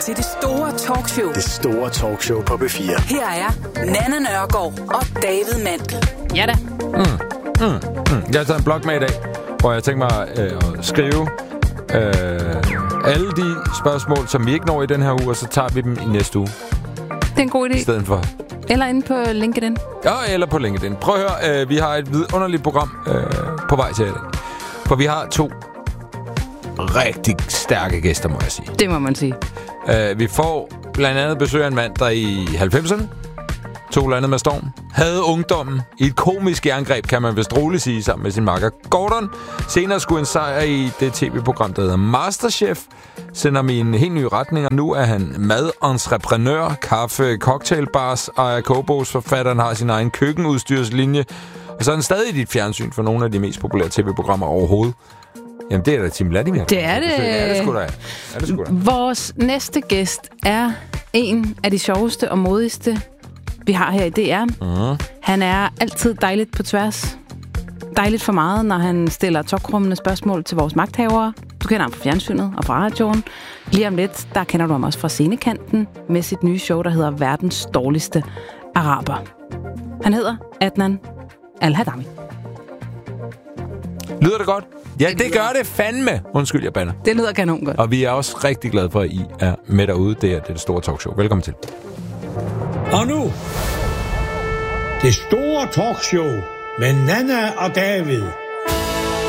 til det store talkshow. Det store talkshow på B4. Her er Nanna Nørgaard og David Mandel. Ja da. Jeg har taget en blog med i dag, hvor jeg tænker mig at skrive alle de spørgsmål, som vi ikke når i den her uge, og så tager vi dem i næste uge. Det er en god idé. I stedet for. Eller inde på LinkedIn. Ja, eller på LinkedIn. Prøv at høre, vi har et vidunderligt program på vej til i dag. For vi har 2 rigtig stærke gæster, må jeg sige. Det må man sige. Vi får blandt andet besøg af en mand, der i 90'erne tog landet med storm, havde ungdommen i et komisk jerngreb, kan man vist roligt sige, sammen med sin makker Gordon. Senere skulle en sejr i det tv-program, der hedder Masterchef, sender mig i en helt ny retning, og nu er han madentreprenør, kaffe, cocktailbars, ejer kogebos, forfatteren har sin egen køkkenudstyrslinje, og så er han stadig i dit fjernsyn for nogle af de mest populære tv-programmer overhovedet. Jamen, det er da Tim Vladimir. Det er det. Ja, det sgu da. Vores næste gæst er en af de sjoveste og modigste, vi har her i DR. Han er altid dejligt på tværs. Dejligt for meget, når han stiller tokrummende spørgsmål til vores magthavere. Du kender ham fra fjernsynet og fra radioen. Lige om lidt, der kender du ham også fra scenekanten med sit nye show, der hedder Verdens dårligste araber. Han hedder Adnan Al-Hadami. Lyder det godt? Ja, det gør det fandme. Undskyld, jeg bander. Det lyder kanon godt. Og vi er også rigtig glade for, at I er med derude. Det er det store talkshow. Velkommen til. Og nu, det store talkshow med Nanna og David.